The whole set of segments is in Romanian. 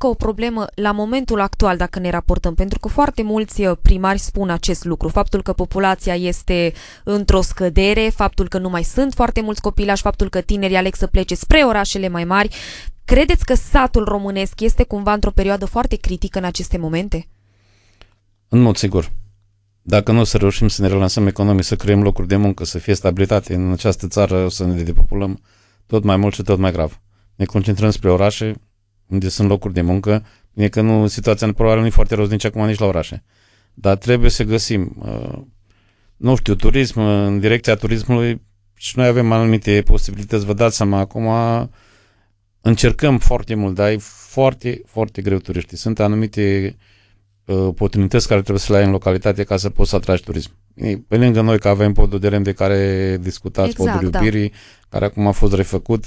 că o problemă la momentul actual, dacă ne raportăm, pentru că foarte mulți primari spun acest lucru, faptul că populația este într-o scădere, faptul că nu mai sunt foarte mulți copilași, faptul că tinerii aleg să plece spre orașele mai mari. Credeți că satul românesc este cumva într-o perioadă foarte critică în aceste momente? În mod sigur. Dacă nu o să reușim să ne relansăm economic, să creăm locuri de muncă, să fie stabilitate în această țară, o să ne depopulăm tot mai mult și tot mai grav. Ne concentrăm spre orașe, unde sunt locuri de muncă. Bine că nu, situația probabil nu e foarte rău nici acum, nici la orașe. Dar trebuie să găsim, nu știu, turism, în direcția turismului, și noi avem anumite posibilități. Vă dați seama, acum încercăm foarte mult, dar e foarte, foarte greu turiștii. Sunt anumite oportunități care trebuie să le ai în localitate ca să poți să atragi turism. Pe lângă noi că avem podul de lemn de care discutați, exact, podul iubirii, care acum a fost refăcut,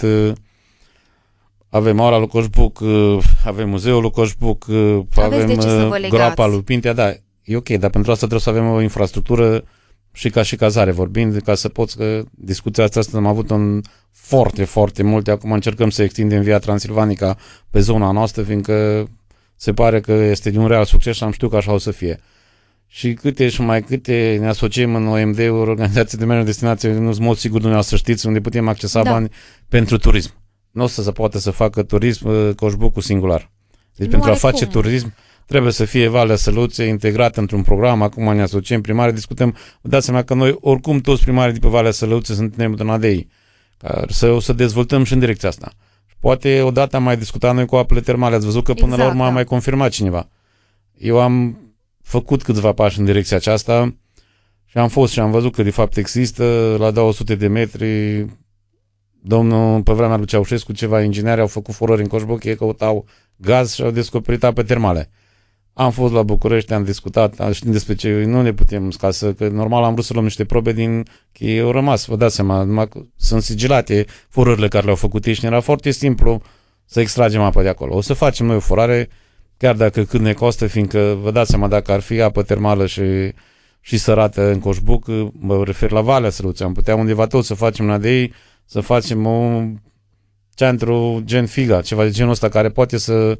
avem aula lui Coșbuc, avem muzeul lui Coșbuc, avem groapa lui Pintea, da, e ok, dar pentru asta trebuie să avem o infrastructură și cazare vorbind, ca să poți, că discuția asta am avut în foarte, foarte multe, acum încercăm să extindem Via Transilvanica pe zona noastră, fiindcă se pare că este de un real succes și am știut că așa o să fie. Și câte ne asociem în OMD-uri, organizații de mediu destinație, nu-s mod sigur dumneavoastră știți, unde putem accesa bani pentru turism. Nu o să se poate să facă turism Coșbucul singular. Deci pentru a face turism trebuie să fie Valea Săluței integrată într-un program. Acum ne asociem primari, discutăm. Vă dați seama că noi oricum toți primarii de pe Valea Săluței suntem în ADI. O să dezvoltăm și în direcția asta. Poate odată am mai discutat noi cu apele termale. Ați văzut că până la urmă a mai confirmat cineva. Eu am făcut câțiva pași în direcția aceasta și am fost și am văzut că de fapt există la 200 de metri. Domnul, pe vremea lui Ceaușescu, ceva ingineri au făcut forări în Coșbuc, ei căutau gaz și au descoperit ape termale. Am fost la București, am discutat, știm despre ce, nu ne putem scasă, că normal am vrut să luăm niște probe din că ei au rămas, vă dați seama, numai sunt sigilate forările care le-au făcut ei și era foarte simplu să extragem apă de acolo. O să facem noi o forare, chiar dacă cât ne costă, fiindcă vă dați seama, dacă ar fi apă termală și sărată în Coșbuc, mă refer la Valea Săluței, am putea undeva tot să facem la de ei, să facem un centru gen Figa, ceva de genul ăsta care poate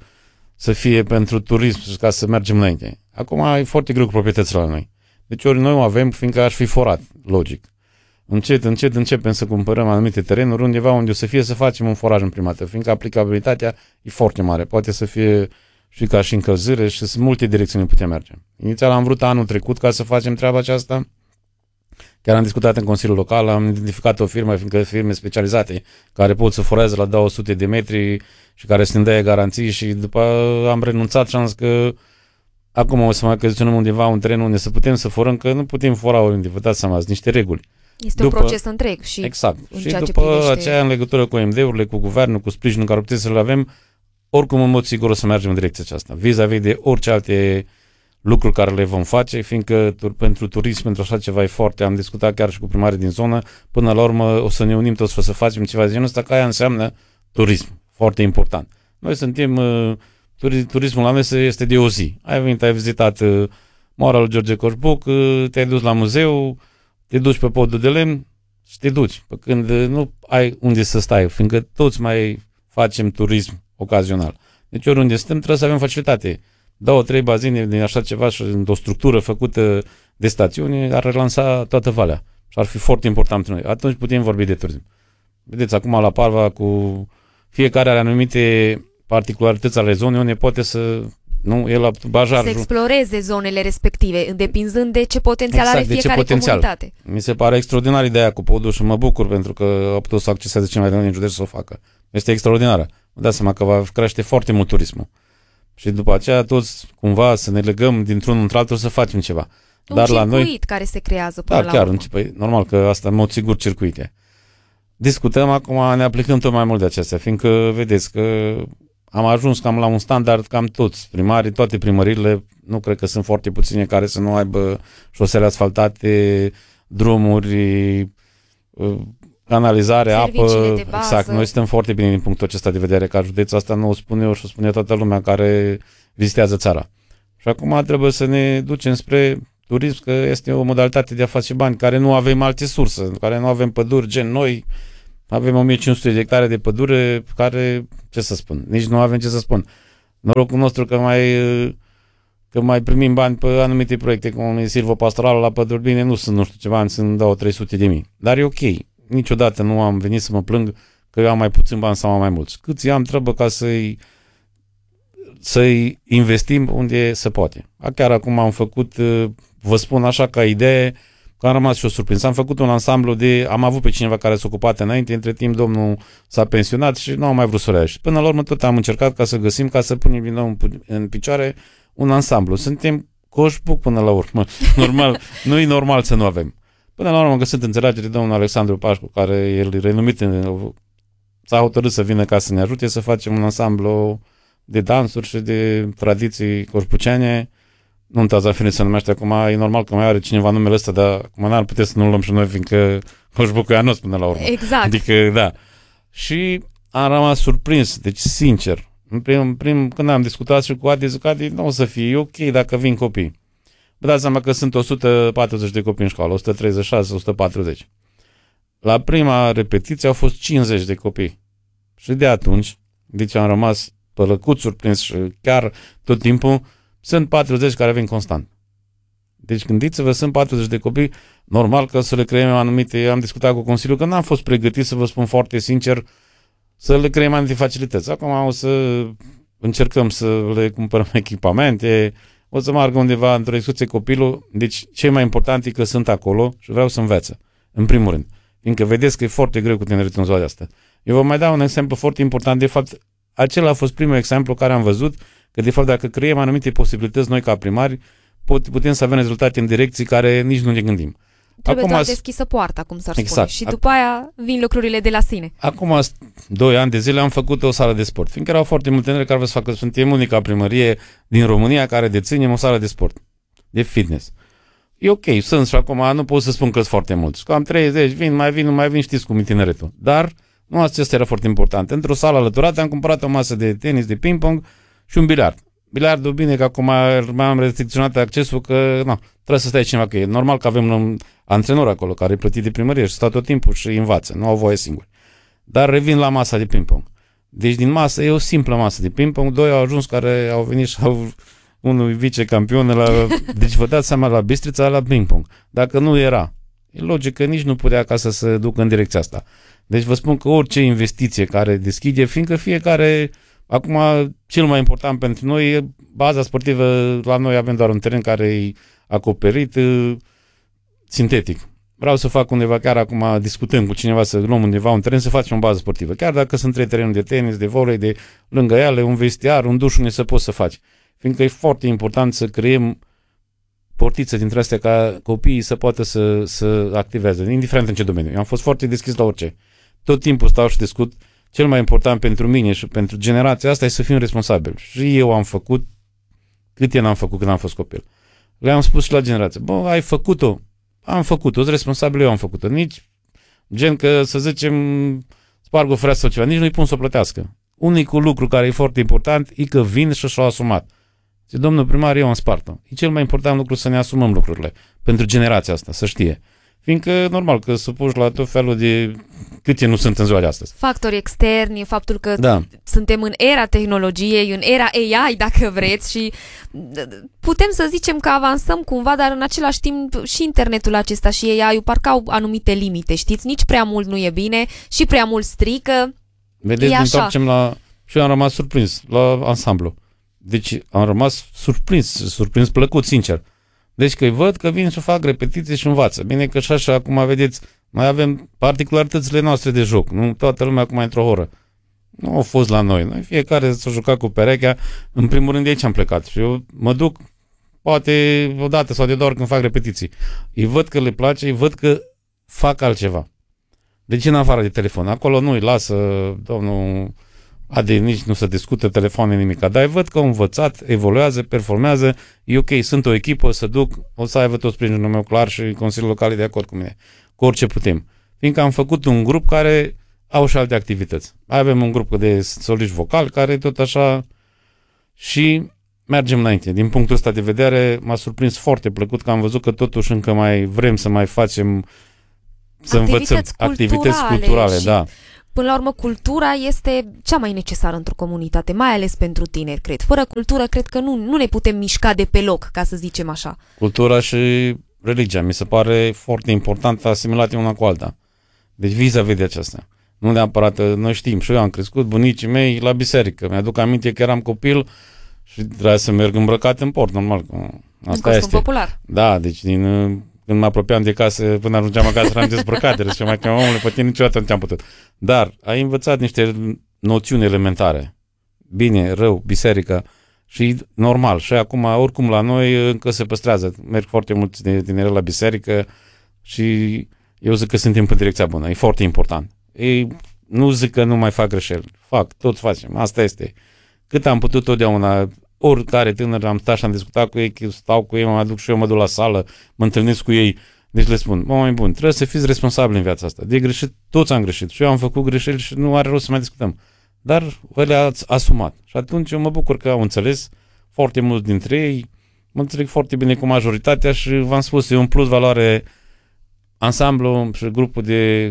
să fie pentru turism și ca să mergem înainte. Acum e foarte greu cu proprietățile la noi. Deci ori noi o avem, fiindcă aș fi forat, logic. Încet începem să cumpărăm anumite terenuri undeva unde o să fie să facem un foraj în prima dată, fiindcă aplicabilitatea e foarte mare. Poate să fie și ca și încălzire și sunt multe direcții unde putem merge. Inițial am vrut anul trecut ca să facem treaba aceasta. Chiar am discutat în Consiliul Local, am identificat o firmă, fiindcă firme specializate, care pot să foreze la 200 de metri și care să ne dea garanții și după am renunțat și am zis că acum o să mai achiziționăm undeva un teren unde să putem să forăm, că nu putem fora oriunde, vă dați seama, sunt niște reguli. Este un proces întreg și exact. Și după aceea, în legătură cu OMD-urile, cu guvernul, cu sprijinul care putem să le avem, oricum în mod sigur o să mergem în direcția aceasta, vis-a-vis de orice alte lucruri care le vom face, fiindcă pentru turism, pentru așa ceva e foarte, am discutat chiar și cu primarii din zonă, până la urmă o să ne unim toți să facem ceva de genul ăsta, că aia înseamnă turism, foarte important. Noi suntem, turismul la noi este de o zi. Ai venit, ai vizitat moara lui George Coșbuc, te-ai dus la muzeu, te duci pe podul de lemn și te duci, pe când nu ai unde să stai, fiindcă toți mai facem turism ocazional. Deci oriunde suntem trebuie să avem facilitate. 2-3 bazine din așa ceva și o structură făcută de stațiuni ar relansa toată valea. Și ar fi foarte important pentru noi. Atunci putem vorbi de turism. Vedeți, acum la Parva, cu fiecare are anumite particularități ale zonei, unde poate să... Nu, el la Bajar, să exploreze zonele respective, depinzând de ce potențial are fiecare comunitate. Mi se pare extraordinar ideea cu podul și mă bucur pentru că a putut să acceseze cel mai de noi în județ să o facă. Este extraordinară. Vă dați seama că va crește foarte mult turismul. Și după aceea toți cumva să ne legăm dintr-unul într-altul să facem ceva. Dar la noi care se creează până la urmă. Normal că asta în mod sigur circuite. Discutăm acum, ne aplicăm tot mai mult de acestea, fiindcă vedeți că am ajuns cam la un standard, cam toți primarii, toate primările, nu cred că sunt foarte puține care să nu aibă șosele asfaltate, drumuri, canalizare, apă. Exact, noi suntem foarte bine din punctul acesta de vedere, ca județ, asta nu o spun eu și o spune toată lumea care vizitează țara. Și acum trebuie să ne ducem spre turism, că este o modalitate de a face bani, care nu avem alte surse, care nu avem păduri gen noi, avem 1500 de hectare de pădure care, ce să spun, nici nu avem ce să spun. Norocul nostru că mai primim bani pe anumite proiecte, cum e silvopastorală la păduri, bine, nu sunt, nu știu ce bani, sunt 200-300 de mii. Dar e ok. Niciodată nu am venit să mă plâng că eu am mai puțin bani sau am mai mulți. Câți am trebuie ca să-i investim unde se poate. Chiar acum am făcut, vă spun așa ca idee, că am rămas și eu surprins. Am făcut un ansamblu am avut pe cineva care s-a ocupat înainte, între timp domnul s-a pensionat și nu am mai vrut să reia. Și până la urmă tot am încercat ca să găsim, ca să punem din nou în picioare un ansamblu. Suntem coșbuc până la urmă. Normal, nu e normal să nu avem. Până la urmă am găsit înțelegere de domnul Alexandru Pașcu, care e renumit, s-a hotărât să vină ca să ne ajute să facem un ansamblu de dansuri și de tradiții coșbuceane. Nunta Zafirii se numește acum, e normal că mai are cineva numele ăsta, dar acum n-ar putea să nu-l luăm și noi, fiindcă coșbucul e a nostru până la urmă. Exact. Adică, da. Și am rămas surprins, deci sincer. Când am discutat și cu Adi, zic, Adi, nu o să fie ok dacă vin copii. Vă dați seama că sunt 140 de copii în școală, 136, 140. La prima repetiție au fost 50 de copii. Și de atunci, deci am rămas plăcut surprins și chiar tot timpul sunt 40 care vin constant. Deci gândiți-vă, sunt 40 de copii, normal că să le creăm anumite, am discutat cu Consiliul că n-am fost pregătit, să vă spun foarte sincer, să le creăm anumite facilități. Acum o să încercăm să le cumpărăm echipamente, o să meargă undeva într-o excursie copilul, deci cel mai important e că sunt acolo și vreau să învețe, în primul rând. Fiindcă vedeți că e foarte greu cu tineritul în ziua de asta. Eu vă mai dau un exemplu foarte important, de fapt, acela a fost primul exemplu care am văzut, că de fapt dacă creăm anumite posibilități noi ca primari, putem să avem rezultate în direcții care nici nu ne gândim. Trebuie doar deschisă poarta, cum s-ar exact. spune. Și după aia vin lucrurile de la sine. Acum 2 ani de zile am făcut o sală de sport, fiindcă erau foarte multe tineri care vreau să facă, suntem unica primărie din România care deținem o sală de sport, de fitness. E ok, sunt și acum, nu pot să spun că sunt foarte mulți. Cam 30, nu mai vin, știți cum e tineretul. Dar nu, acesta era foarte important. Într-o sală alăturată am cumpărat o masă de tenis, de ping-pong și un biliard. Biliardul, bine că acum m-am restricționat accesul, că trebuie să stai cineva, că e normal că avem un antrenor acolo care e plătit de primărie și stă tot timpul și învață, nu au voie singuri. Dar revin la masa de ping-pong. Deci din masă e o simplă masă de ping-pong, 2 au ajuns care au venit și au unul vicecampion deci vă dați seama la Bistrița la ping-pong. Dacă nu era, e logic că nici nu putea ca să se ducă în direcția asta. Deci vă spun că orice investiție care deschide, fiindcă fiecare, acum cel mai important pentru noi e baza sportivă, la noi avem doar un teren care e acoperit sintetic. Vreau să fac undeva, chiar acum discutăm cu cineva să luăm undeva un teren să facem o bază sportivă. Chiar dacă sunt 3 terenuri de tenis, de volei, de lângă ele, un vestiar, un duș unde să poți să faci. Fiindcă e foarte important să creăm portițe dintre astea ca copiii să poată să activeze, indiferent în ce domeniu. Eu am fost foarte deschis la orice. Tot timpul stau și discut. Cel mai important pentru mine și pentru generația asta e să fim responsabili. Și eu am făcut cât n-am făcut când am fost copil. Le-am spus și la generație. Bă, ai făcut-o. Am făcut-o. Sunt responsabil, eu am făcut-o. Nici gen că, să zicem, sparg o freasă sau ceva. Nici nu-i pun să o plătească. Unicul lucru care e foarte important e că vin și și-au asumat. Zice, domnul primar, eu am spart-o. E cel mai important lucru să ne asumăm lucrurile. Pentru generația asta, să știe. Fiindcă, normal, că să puși la tot felul de câte nu sunt în ziua de astăzi. Factori externi, faptul că suntem în era tehnologiei, în era AI, dacă vreți, și putem să zicem că avansăm cumva, dar în același timp și internetul acesta și AI-ul parcă au anumite limite, știți? Nici prea mult nu e bine și prea mult strică. Vedeți, ne întoarcem la... Și eu am rămas surprins la ansamblu. Deci am rămas surprins plăcut, sincer. Deci că îi văd că vin și fac repetiții și învață. Bine că și așa, acum vedeți, mai avem particularitățile noastre de joc. Nu toată lumea acum într-o oră. Nu au fost la noi. Noi fiecare s-a jucat cu perechea. În primul rând de aici am plecat. Și eu mă duc poate o dată sau de 2 ori când fac repetiții. Îi văd că le place, îi văd că fac altceva. Deci în afară de telefon. Acolo nu îi lasă domnul Adi, nici nu se discută telefoane, nimic. Dar îi văd că au învățat, evoluează, performează. E ok, sunt o echipă, să duc, o să aibă tot sprijinul meu clar și Consiliul Local e de acord cu mine. Cu orice putem. Fiindcă am făcut un grup care au și alte activități. Avem un grup de soliști vocali care tot așa și mergem înainte. Din punctul ăsta de vedere m-a surprins foarte plăcut că am văzut că totuși încă mai vrem să mai facem, să învățăm activități culturale, da. Până la urmă, cultura este cea mai necesară într-o comunitate, mai ales pentru tineri, cred. Fără cultură, cred că nu ne putem mișca de pe loc, ca să zicem așa. Cultura și religia mi se pare foarte important asimilate una cu alta. Deci vis-a-vis de aceasta. Nu neapărat, noi știm, și eu am crescut, bunicii mei la biserică. Mi-aduc aminte că eram copil și trebuia să merg îmbrăcat în port, normal. Asta este popular. Da, deci când mă apropiam de casă, până ajungeam acasă, eram dezbrăcat, și mai că omule, pe tine niciodată nu te-am putut. Dar ai învățat niște noțiuni elementare. Bine, rău, biserică și normal. Și acum, oricum, la noi încă se păstrează. Merg foarte mulți tineri la biserică și eu zic că suntem pe direcția bună. E foarte important. Ei, nu zic că nu mai fac greșeli. Toți facem. Asta este. Cât am putut totdeauna, oricare tânăr am stat și am discutat cu ei, stau cu ei, mă aduc și eu, mă duc la sală, mă întâlnesc cu ei. Deci le spun, mai bun, trebuie să fiți responsabili în viața asta. De greșit, toți am greșit. Și eu am făcut greșeli și nu are rost să mai discutăm. Dar voi le-ați asumat. Și atunci eu mă bucur că au înțeles foarte mulți dintre ei. Mă înțeleg foarte bine cu majoritatea și v-am spus, e un plus valoare ansamblu și grupul de,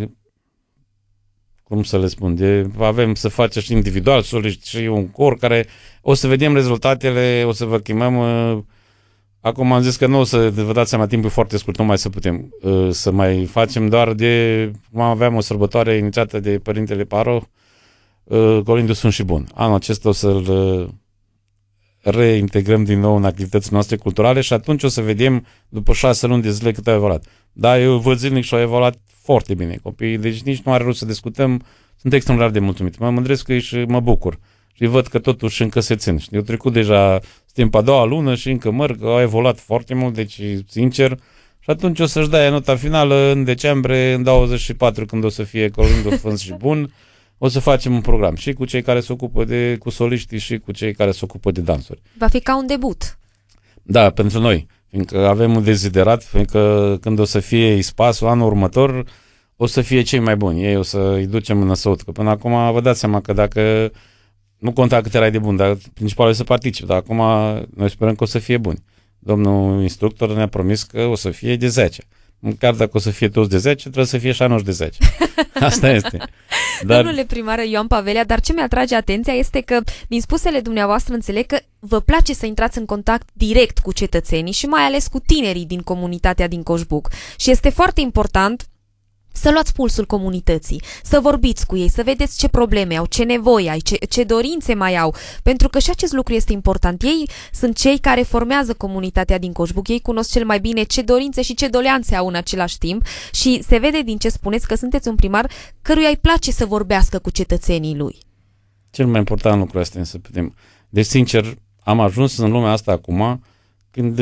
cum să le spun, avem să facem și individual, soliști și un cor care o să vedem rezultatele, o să vă chemăm. Acum am zis că nu o să vă dați seama, timpul foarte scurt, nu mai să putem să mai facem doar aveam o sărbătoare inițiată de Părintele Paro, Colindu Sunt și Bun. Anul acesta o să-l reintegrăm din nou în activitățile noastre culturale și atunci o să vedem după 6 luni de zile cât au evoluat. Da, eu văd zilnic și au evoluat foarte bine copiii, deci nici nu are rost să discutăm, sunt extraordinar de mulțumit. Mă mândresc că și mă bucur și văd că totuși încă se țin. Eu trecut deja, suntem pe a doua lună și încă merg, au evoluat foarte mult, deci sincer, și atunci o să-și dea nota finală în decembrie, în 24, când o să fie Colindu Sunt și Bun. O să facem un program și cu cei care se ocupă cu soliștii și cu cei care se ocupă de dansuri. Va fi ca un debut. Da, pentru noi, fiindcă avem un deziderat, fiindcă când o să fie spasul anul următor, o să fie cei mai buni. Ei o să îi ducem în năsăut. Că până acum vă dați seama că dacă nu conta cât erai de bun, dar principalul e să participi. Dar acum noi sperăm că o să fie buni. Domnul instructor ne-a promis că o să fie de 10. Chiar dacă o să fie toți de 10, trebuie să fie și anoși de 10. Asta este. Domnule primar Ioan Pavelea, dar ce mi-atrage atenția este că, din spusele dumneavoastră, înțeleg că vă place să intrați în contact direct cu cetățenii și mai ales cu tinerii din comunitatea din Coșbuc. Și este foarte important să luați pulsul comunității, să vorbiți cu ei, să vedeți ce probleme au, ce nevoi ai, ce dorințe mai au, pentru că și acest lucru este important. Ei sunt cei care formează comunitatea din Coșbuc, ei cunosc cel mai bine ce dorințe și ce doleanțe au în același timp și se vede din ce spuneți că sunteți un primar căruia îi place să vorbească cu cetățenii lui. Cel mai important lucru este să putem. Deci, sincer, am ajuns în lumea asta acum când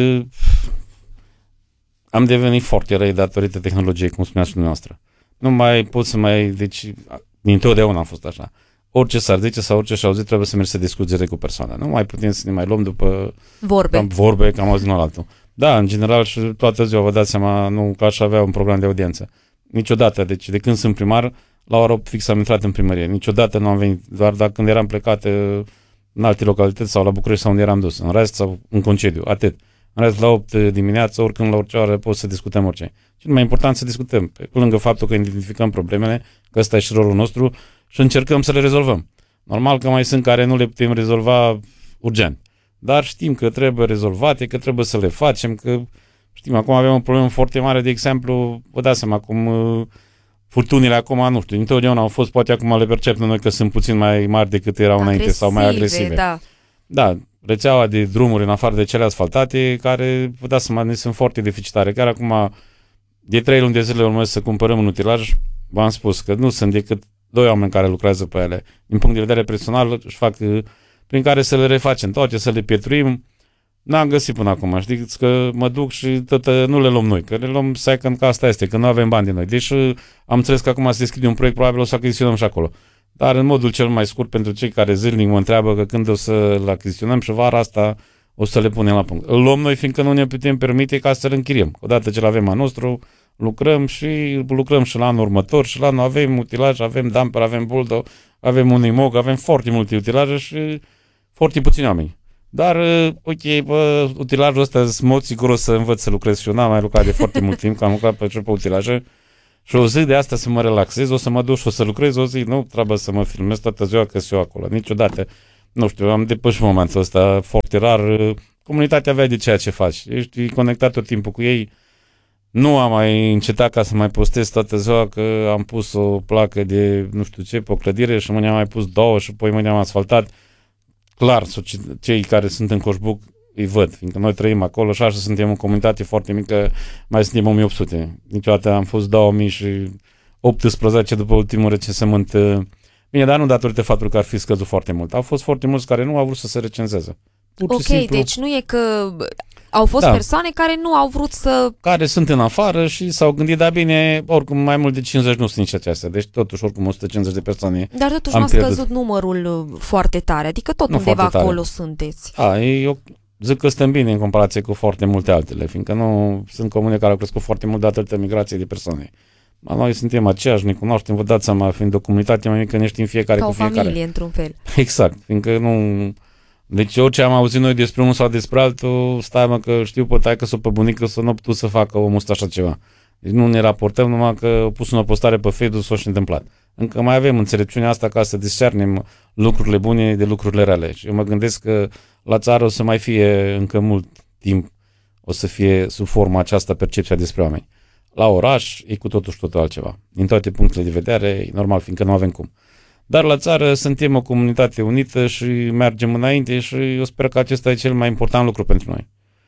am devenit foarte răi datorită tehnologiei, cum spunea și dumneavoastră. Nu mai pot să deci, dintotdeauna am fost așa. Orice s-ar zice sau orice și-au zis, trebuie să mergi să discuți direct cu persoana. Nu mai putem să ne mai luăm după vorbe, că am auzit unul altul. Da, în general și toată ziua vă dați seama, nu că aș avea un program de audiență. Niciodată, deci de când sunt primar, la ora 8 fix am intrat în primărie. Niciodată nu am venit, doar când eram plecat în alte localități sau la București sau unde eram dus. În rest sau în concediu, atât. În rest, la 8 dimineața, oricând, la orice oră, pot să discutăm orice. Cel mai important să discutăm, pe lângă faptul că identificăm problemele, că ăsta e și rolul nostru, și încercăm să le rezolvăm. Normal că mai sunt care nu le putem rezolva urgent, dar știm că trebuie rezolvate, că trebuie să le facem, că știm, acum avem o problemă foarte mare, de exemplu, vă dați seama, acum furtunile acum, nu știu, întotdeauna au fost, poate acum le percepem noi că sunt puțin mai mari decât erau înainte sau mai agresive. Da, rețeaua de drumuri în afară de cele asfaltate, care, vă dați seama, ne sunt foarte deficitare. Chiar acum, de 3 luni de zile urmesc să cumpărăm un utilaj, v-am spus că nu sunt decât 2 oameni care lucrează pe ele. Din punct de vedere personal, își fac prin care să le refacem toate, să le pietruim. N-am găsit până acum, știți că mă duc și nu le luăm noi, că le luăm second, că asta este, că nu avem bani de noi. Deci am înțeles că acum se deschide un proiect, probabil o să achiziționăm și acolo. Dar în modul cel mai scurt, pentru cei care zilnic mă întreabă că când o să-l achiziționăm și vara asta o să le punem la punct. Îl luăm noi fiindcă nu ne putem permite ca să-l închiriem. Odată ce l-avem a nostru, lucrăm și la anul următor și la anul avem utilaj, avem dumper, avem buldo, avem un imog, avem foarte multe utilaje și foarte puțini oameni. Dar, ok, utilajul ăsta sunt mod sigur o să învăț să lucrez și eu, n-am mai lucrat de foarte mult timp, că am lucrat pe utilaje Și o zi de asta să mă relaxez, o să mă duc și o să lucrez o zi, nu trebuie să mă filmez toată ziua că sunt eu acolo, niciodată. Nu știu, am depășit momentul ăsta foarte rar, comunitatea vede ceea ce faci, ești conectat tot timpul cu ei. Nu am mai încetat ca să mai postez toată ziua că am pus o placă de nu știu ce pe o clădire și mâine am mai pus 2 și apoi mâine am asfaltat. Clar, cei care sunt în Coșbuc îi văd, fiindcă noi trăim acolo și așa suntem o comunitate foarte mică, mai suntem 1800. Niciodată am fost 2018 după ultimul recensământ. Bine, dar nu datorită faptului că ar fi scăzut foarte mult. Au fost foarte mulți care nu au vrut să se recenzeze. Ok, simplu, deci nu e că au fost persoane care nu au vrut să... Care sunt în afară și s-au gândit, da bine, oricum mai mult de 50 nu sunt nici acestea, deci totuși oricum 150 de persoane. Dar totuși nu a scăzut numărul foarte tare, adică tot nu undeva acolo sunteți. Eu zic că stăm bine în comparație cu foarte multe altele, fiindcă nu sunt comune care au crescut foarte mult datorită migrației de persoane. Noi suntem aceiași, ne cunoaștem, vă dați seama, fiind o comunitate mai mică, ne știm fiecare ca cu fiecare. Ca o familie, într-un fel. Exact, fiindcă nu... Deci orice am auzit noi despre unul sau despre altul, stai mă că știu pe taică sau pe bunică să nu a putut să facă omul ăsta așa ceva. Deci nu ne raportăm numai că a pus o postare pe Facebook sau și întâmplat. Încă mai avem înțelepciunea asta ca să discernem lucrurile bune de lucrurile rele. Și eu mă gândesc că la țară o să mai fie încă mult timp, o să fie sub forma aceasta percepția despre oameni. La oraș e cu totul și totul altceva. Din toate punctele de vedere, e normal, fiindcă nu avem cum. Dar la țară suntem o comunitate unită și mergem înainte și eu sper că acesta e cel mai important lucru pentru noi.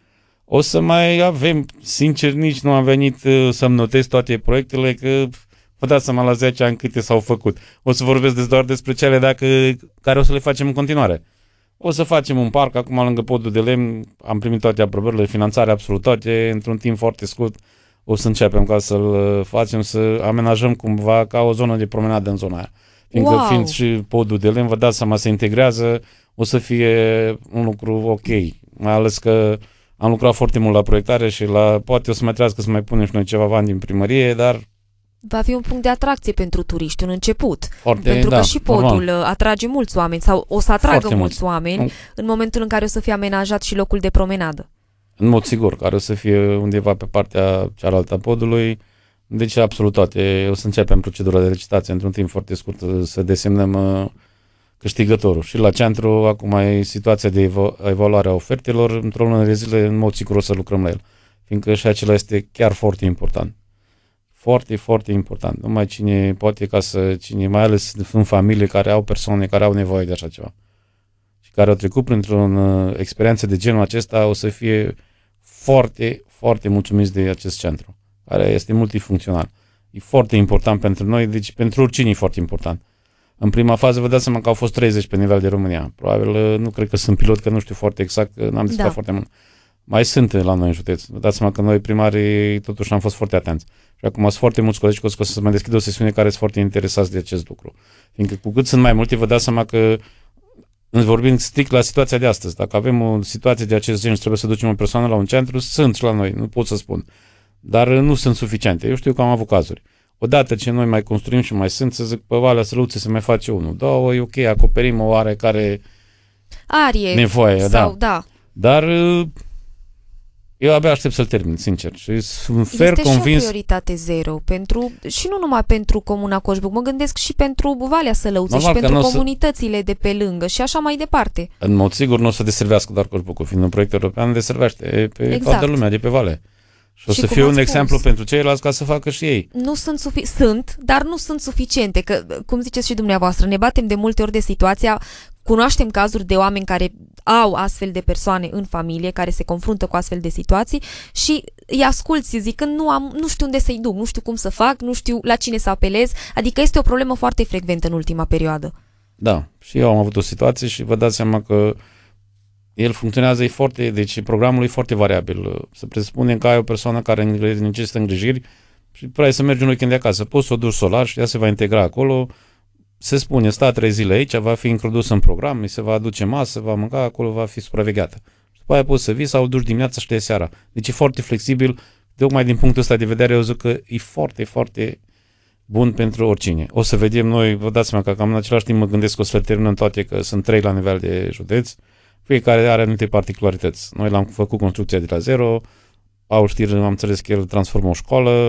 O să mai avem, sincer, nici nu am venit să-mi notez toate proiectele, că vă dați seama la 10 ani câte s-au făcut. O să vorbesc doar despre cele care o să le facem în continuare. O să facem un parc acum lângă podul de lemn, am primit toate aprobările, finanțare absolut toate, într-un timp foarte scurt o să începem ca să-l facem, să amenajăm cumva ca o zonă de promenadă în zona aia. Fiindcă fiind și podul de lemn, vă dați seama, se integrează, o să fie un lucru ok. Mai ales că am lucrat foarte mult la proiectare și poate o să mai trească să mai punem și noi ceva bani din primărie, dar... Va fi un punct de atracție pentru turiști, un început. Foarte, pentru că și podul normal. Atrage mulți oameni sau o să atragă mulți oameni în momentul în care o să fie amenajat și locul de promenadă. În mod sigur, care o să fie undeva pe partea cealaltă a podului. Deci absolut toate. O să începem procedura de licitație într-un timp foarte scurt să desemnăm câștigătorul. Și la centru acum e situația de evaluare a ofertelor. Într-o lună de zile în mod sigur o să lucrăm la el. Fiindcă și acela este chiar foarte important. Foarte, foarte important. Numai cine poate cine mai ales în familie care au persoane care au nevoie de așa ceva. Și care au trecut printr-o experiență de genul acesta o să fie foarte, foarte mulțumiți de acest centru, care este multifuncțional. E foarte important pentru noi, deci pentru oricine e foarte important. În prima fază vă dați seama că au fost 30 pe nivel de România. Probabil, nu cred că sunt pilot, că nu știu foarte exact, că n-am discutat foarte mult. Mai sunt la noi în județ. Vă dați seama că noi primarii totuși am fost foarte atenți. Și acum sunt foarte mulți colegi că o să mai deschid o sesiune care sunt foarte interesați de acest lucru. Fiindcă cu cât sunt mai multe, vă dați seama că vorbind strict la situația de astăzi, dacă avem o situație de acest gen și trebuie să ducem o persoană la un centru, sunt și la noi, nu pot să spun. Dar nu sunt suficiente. Eu știu că am avut cazuri. Odată ce noi mai construim și mai sunt, să zic, pe Valea Sălăuței se mai face unul. Două, e ok, acoperim o oarecare nevoie. Da. Dar eu abia aștept să-l termin, sincer. Și sunt este convins... și o prioritate zero și nu numai pentru Comuna Coșbuc, mă gândesc și pentru Valea Sălăuței și pentru comunitățile de pe lângă și așa mai departe. În mod sigur nu o să deservească doar Coșbucul, fiind un proiect european, deservește pe toată lumea de pe Vale. Și o să fie un exemplu pentru ceilalți ca să facă și ei. Nu sunt, dar nu sunt suficiente, că, cum ziceți și dumneavoastră, ne batem de multe ori de situația, cunoaștem cazuri de oameni care au astfel de persoane în familie, care se confruntă cu astfel de situații și îi asculți zicând nu știu unde să-i duc, nu știu cum să fac, nu știu la cine să apelez, adică este o problemă foarte frecventă în ultima perioadă. Da, și eu am avut o situație și vă dați seama că el funcționează, deci programul e foarte variabil. Să presupunem că ai o persoană care necesită îngrijiri și vrei să mergi un weekend de acasă. Poți să o duci solar și ea se va integra acolo. Se spune, sta 3 zile aici, va fi introdus în program, îi se va aduce masă, va mânca, acolo va fi supravegheată. Și după aia poți să vii sau o duci dimineața și te iei seara. Deci e foarte flexibil. Tocmai din punctul ăsta de vedere, eu zic că e foarte, foarte bun pentru oricine. O să vedem noi, vă dați seama că cam în același timp mă gândesc că o să le terminăm toate, că sunt 3 la nivel de județ. Fiecare are anumite particularități. Noi l-am făcut construcția de la zero, au știri, am înțeles că el transformă o școală,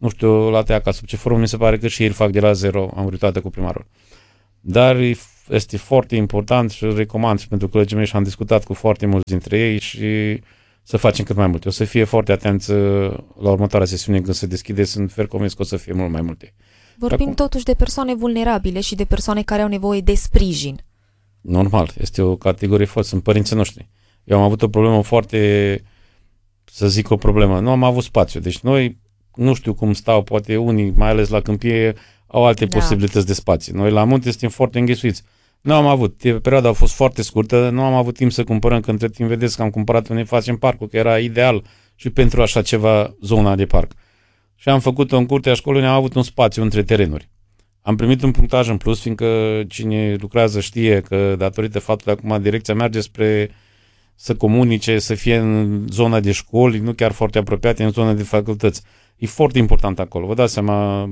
nu știu, la Teaca, sub ce forum, mi se pare că și ei îl fac de la zero, am uitat cu primarul. Dar este foarte important și îl recomand și pentru colegii mei și am discutat cu foarte mulți dintre ei și să facem cât mai multe. O să fie foarte atenți la următoarea sesiune când se deschide, sunt fer convins că o să fie mult mai multe. Vorbim totuși de persoane vulnerabile și de persoane care au nevoie de sprijin. Normal, este o categorie foarte, sunt părinții noștri. Eu am avut o problemă foarte, să zic o problemă, nu am avut spațiu, deci noi, nu știu cum stau, poate unii, mai ales la câmpie, au alte posibilități de spații. Noi la munte suntem foarte înghesuiți. Nu am avut, perioada a fost foarte scurtă, nu am avut timp să cumpărăm, că între timp vedeți că am cumpărat unde facem parcul, că era ideal și pentru așa ceva zona de parc. Și am făcut-o în curtea școlii, am avut un spațiu între terenuri. Am primit un punctaj în plus, fiindcă cine lucrează știe că datorită faptului că acum direcția merge spre să comunice, să fie în zona de școli, nu chiar foarte apropiate, în zona de facultăți. E foarte important acolo. Vă dați seama,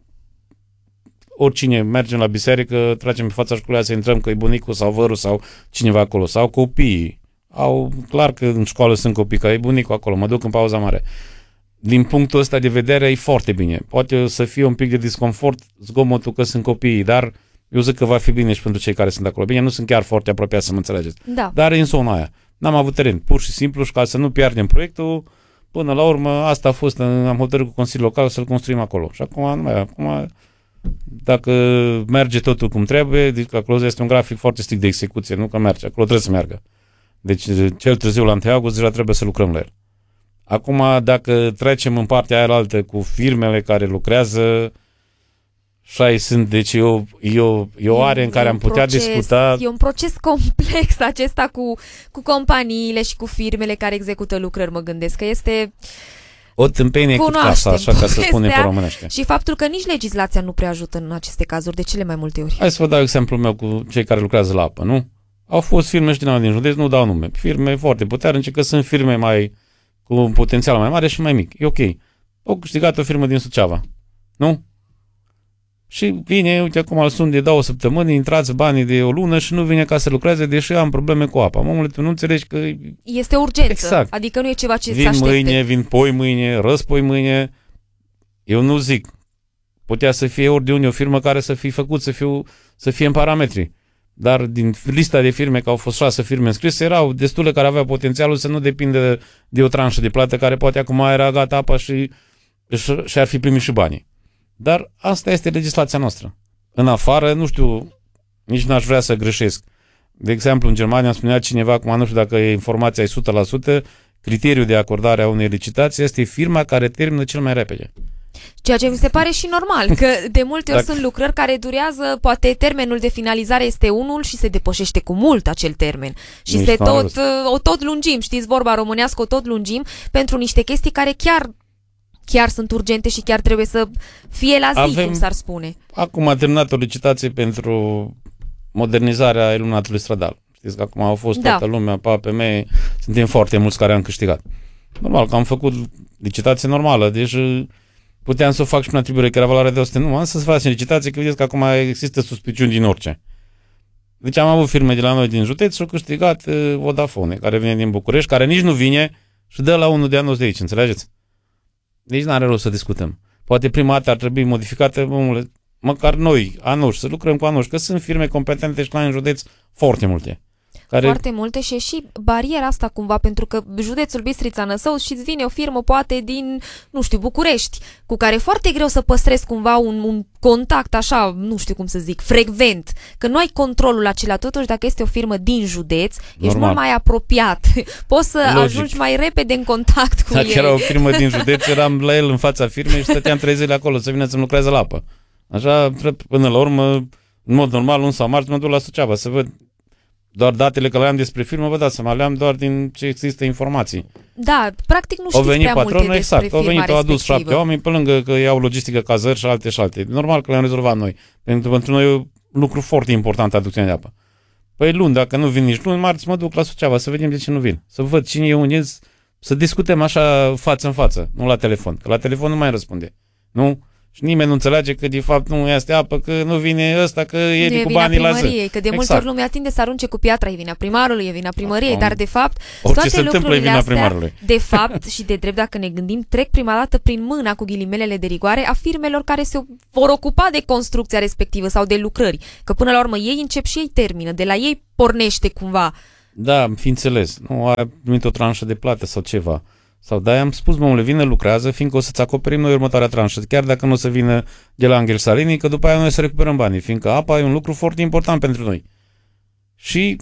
oricine mergem la biserică, tragem pe fața școlii să intrăm, că e bunicul sau vărul sau cineva acolo, sau copiii. Clar că în școală sunt copii, că e bunicul acolo, mă duc în pauza mare. Din punctul ăsta de vedere e foarte bine. Poate să fie un pic de disconfort zgomotul că sunt copiii, dar eu zic că va fi bine și pentru cei care sunt acolo. Bine, nu sunt chiar foarte apropiați, să mă înțelegeți. Da. Dar în zona aia. N-am avut teren, pur și simplu, și ca să nu pierdem proiectul, până la urmă, asta a fost, am hotărât cu Consiliul Local să-l construim acolo. Și acum, dacă merge totul cum trebuie, adică acolo este un grafic foarte strict de execuție, nu că merge, acolo trebuie să meargă. Deci cel târziu la 1 august deja trebuie să lucrăm la el. Acum, dacă trecem în partea aia altă cu firmele care lucrează, și sunt, deci e o are în care am putea discuta. E un proces complex acesta cu companiile și cu firmele care execută lucrări, mă gândesc că este... O tâmpenie cu casa, așa ca să spunem pe românește. Și faptul că nici legislația nu prea ajută în aceste cazuri, de cele mai multe ori. Hai să vă dau exemplul meu cu cei care lucrează la apă, nu? Au fost firme și din județ, nu dau nume. Firme foarte puternice, că sunt firme mai cu un potențial mai mare și mai mic. E ok. Au câștigat o firmă din Suceava. Nu? Și vine, uite acum îl sun de 2 săptămâni, intrați banii de o lună și nu vine ca să lucreze, deși am probleme cu apa. Omule, tu nu înțelegi că... Este urgență. Exact. Adică nu e ceva ce vin mâine, vin poi mâine, răspoi mâine. Eu nu zic. Putea să fie ori de unde o firmă care să fie făcut, să fie în parametri. Dar din lista de firme, că au fost 6 firme înscrise, erau destule care aveau potențialul să nu depindă de o tranșă de plată care poate acum era gata apa și ar fi primit și banii. Dar asta este legislația noastră. În afară, nu știu, nici n-aș vrea să greșesc. De exemplu, în Germania îmi spunea cineva, acum nu știu dacă e informația e 100%, criteriul de acordare a unei licitații este firma care termină cel mai repede. Ceea ce mi se pare și normal, că de multe ori sunt lucrări care durează, poate termenul de finalizare este unul și se depășește cu mult acel termen. Și o tot lungim, știți vorba românească, o tot lungim pentru niște chestii care chiar sunt urgente și chiar trebuie să fie la zi, cum s-ar spune. Acum a terminat o licitație pentru modernizarea iluminatului stradal. Știți că acum au fost toată lumea, pe APM, suntem foarte mulți care am câștigat. Normal că am făcut licitație normală, deci puteam să o fac și prin atribuire, că era valoarea de 100. Nu, am să facem licitație, că vedeți că acum există suspiciuni din orice. Deci am avut firme de la noi din județ și au câștigat Vodafone, care vine din București, care nici nu vine și dă la unul de anul de aici, înțelegeți? Deci n-are rost să discutăm. Poate prima dată ar trebui modificate, măcar noi, Anuș, să lucrăm cu Anuș, că sunt firme competente și la în județ foarte multe. Foarte multe și e și bariera asta cumva, pentru că județul Bistrița-Năsău și-ți vine o firmă poate din, nu știu, București, cu care e foarte greu să păstrezi cumva un contact așa, nu știu cum să zic, frecvent, că nu ai controlul acela. Totuși, dacă este o firmă din județ, ești mult mai apropiat, poți să ajungi mai repede în contact cu ei. Dacă era o firmă din județ, eram la el în fața firmei și stăteam 3 zile acolo să vină să-mi lucreze la apă. Așa, până la urmă, în mod normal, luni sau marți, mă duc la Suceava să văd. Doar datele că le-am despre firmă, vă dați seama, le-am doar din ce există informații. Da, practic nu știți prea multe despre exact, firma respectivă. Au adus 7 oameni, pe lângă că iau logistică, cazări și alte. Normal că le-am rezolvat noi. Pentru noi e un lucru foarte important aducția de apă. Păi luni, dacă nu vin nici luni, marți mă duc la Suceava să vedem de ce nu vin. Să văd cine e unde, să discutăm așa față în față, nu la telefon. Că la telefon nu mai răspunde. Nu? Și nimeni nu înțelege că de fapt nu este apă, că nu vine ăsta, că e cu banii la zi. Că de multe ori lumea tinde să arunce cu piatra, e vina primarului, e vina primăriei, dar de fapt toate se întâmplă e vina primarului. De fapt și de drept, dacă ne gândim, trec prima dată prin mâna cu ghilimelele de rigoare a firmelor care se vor ocupa de construcția respectivă sau de lucrări. Că până la urmă ei încep și ei termină, de la ei pornește cumva. Da, fi înțeles. Nu ai primit o tranșă de plată sau ceva. Sau de-aia am spus, mămule, vină, lucrează, fiindcă o să-ți acoperim noi următoarea tranșă, chiar dacă nu o să vină de la Angel Salini, că după aia noi să recuperăm banii, fiindcă apa e un lucru foarte important pentru noi. Și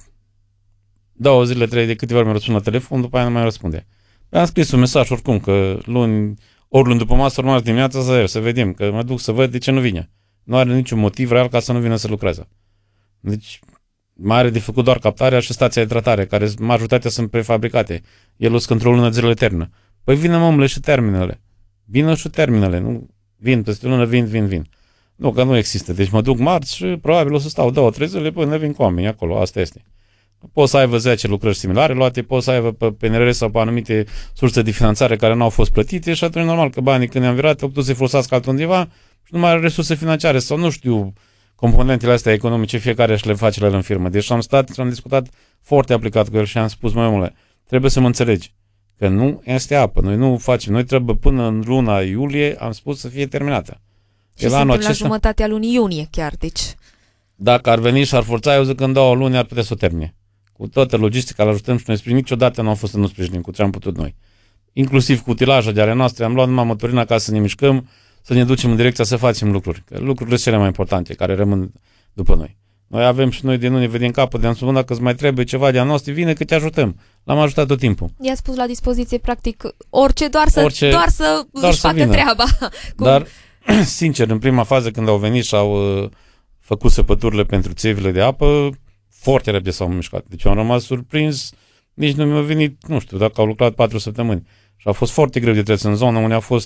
2 zile, 3 de câteva ori mi-a răspuns la telefon, după aia nu mai răspunde. Am scris un mesaj oricum, că luni după masă, ori marți dimineața să vedem, că mă duc să văd de ce nu vine. Nu are niciun motiv real ca să nu vină să lucreze. Deci mai are de făcut doar captarea și stația de tratare, care majoritatea sunt prefabricate. El o să într-o lună zilele termină. Păi vină, mămule, și terminele. Vină și terminele. Nu vin peste lună, vin. Nu, că nu există. Deci mă duc marți și probabil o să stau 2-3 zile până vin cu oamenii acolo. Asta este. Poți să aibă 10 lucrări similare luate, poți să aibă pe PNRR sau pe anumite surse de finanțare care nu au fost plătite și atunci normal că banii când i-am virat au putut să-i folosească altundeva și nu mai are resurse financiare sau nu știu componentele astea economice, fiecare și le face la în firmă. Deci am stat și am discutat foarte aplicat cu el și am spus, mămule, trebuie să mă înțelegi că nu este apă. Noi nu facem. Noi trebuie până în luna iulie, am spus, să fie terminată. Și suntem la jumătatea lunii iunie chiar, deci. Dacă ar veni și ar forța, eu zic că în 2 luni ar putea să o termine. Cu toată logistica, îl ajutăm și noi sprijin. Niciodată nu am fost să nu sprijinim cu ce am putut noi. Inclusiv cu utilaja de ale noastre, am luat numai motorina ca să ne mișcăm, să ne ducem în direcția să facem lucruri. Că lucrurile cele mai importante care rămân după noi. Noi avem și noi de nu ne vedem capul, de am spus, dacă îți mai trebuie ceva de a noastră, vine că te ajutăm. L-am ajutat tot timpul. I-a spus la dispoziție, practic, orice, doar să își facă vină. Treaba. Dar, sincer, în prima fază, când au venit și au făcut săpăturile pentru țevile de apă, foarte repede s-au mișcat. Deci eu am rămas surprins, nici nu mi-a venit, nu știu, dacă au lucrat 4 săptămâni. Și a fost foarte greu de trece în zona unde a fost,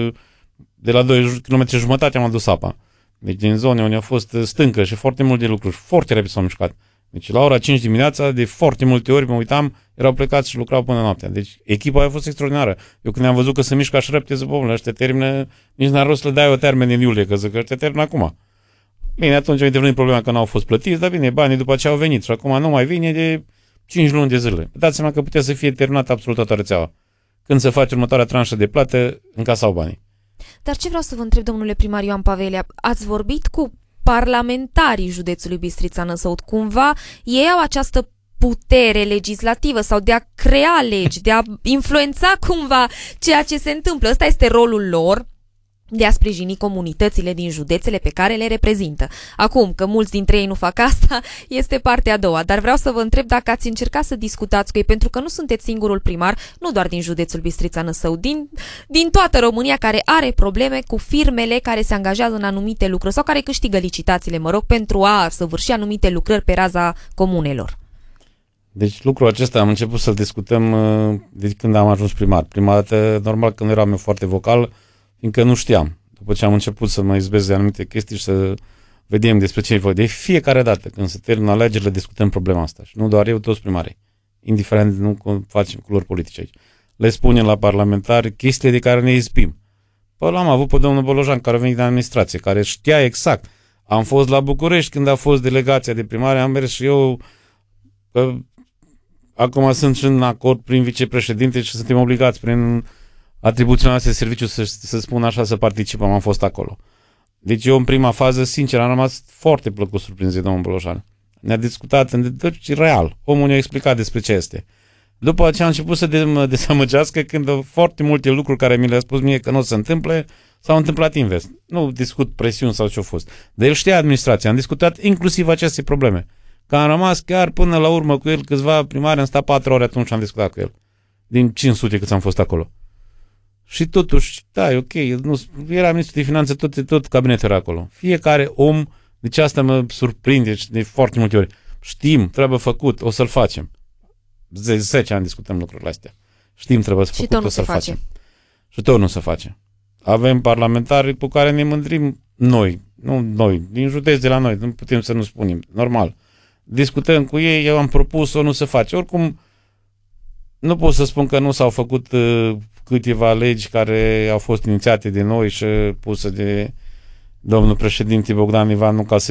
de la 2 km jumătate am adus apa. Deci din zone unde a fost stâncă și foarte multe lucruri, foarte repede s-au mișcat. Deci la ora 5 dimineața, de foarte multe ori mă uitam, erau plecați și lucrau până noaptea. Deci echipa a fost extraordinară. Eu când am văzut că se mișcă așa repede, zic, bă, ăștia termină, nici n-ar rost să le dai o termen în iulie, că zic că ăștia termină acum. Bine, atunci a intervenit problema că n-au fost plătiți, dar bine, banii după aceea au venit și acum nu mai vine de 5 luni de zile. Dați seama că putea să fie terminată absolut toată rețeaua. Când se face următoarea tranșă de plată, încasau banii. Dar ce vreau să vă întreb, domnule primar Ioan Pavelea, ați vorbit cu parlamentarii județului Bistrița-Năsăud? Cumva ei au această putere legislativă sau de a crea legi, de a influența cumva ceea ce se întâmplă. Ăsta este rolul lor, de a sprijini comunitățile din județele pe care le reprezintă. Acum, că mulți dintre ei nu fac asta, este partea a doua, dar vreau să vă întreb dacă ați încercat să discutați cu ei, pentru că nu sunteți singurul primar, nu doar din județul Bistrița-Năsăud, din toată România, care are probleme cu firmele care se angajează în anumite lucruri sau care câștigă licitațiile, pentru a săvârși anumite lucrări pe raza comunelor. Deci lucrul acesta am început să-l discutăm de când am ajuns primar. Prima dată, normal că nu eram eu foarte vocal, fiindcă nu știam. După ce am început să mă izbesc de anumite chestii și să vedem despre ce e vorba. De fiecare dată când se termină alegerile discutăm problema asta. Și nu doar eu, toți primarii. Indiferent nu facem culori politice aici. Le spunem la parlamentari chestiile de care ne izbim. Păi l-am avut pe domnul Bolojan, care a venit din administrație, care știa exact. Am fost la București când a fost delegația de primare, am mers și eu. Acum sunt și în acord prin vicepreședinte și suntem obligați prin atribuțiile noastre de serviciu să spun așa, să participăm, am fost acolo. Deci eu în prima fază, sincer, am rămas foarte plăcut surprins de domnul Bolojan. Ne-a discutat în real. Omul ne-a explicat despre ce este. După aceea a început să mă dezamăgească când foarte multe lucruri care mi le-a spus mie că nu se întâmple, s-au întâmplat invers. Nu discut presiuni sau ce-a fost. Dar el știa administrația. Am discutat inclusiv aceste probleme. Că am rămas chiar până la urmă cu el câțiva primari, am stat 4 ore atunci și am discutat cu el. Din 500 câți am fost acolo. Și totuși, da, e ok, nu, era ministrul de finanțe, tot cabinetul era acolo. Fiecare om, deci asta mă surprinde de foarte multe ori. Știm, trebuie făcut, o să-l facem. 10 ani discutăm lucrurile astea. Știm, trebuie să făcut, o să-l facem. Și tot nu se face. Avem parlamentari cu care ne mândrim noi, nu noi, din județ de la noi, nu putem să nu spunem, normal. Discutăm cu ei, eu am propus-o, nu se face. Oricum, nu pot să spun că nu s-au făcut câteva legi care au fost inițiate de noi și puse de domnul președinte Bogdan Ivan, nu ca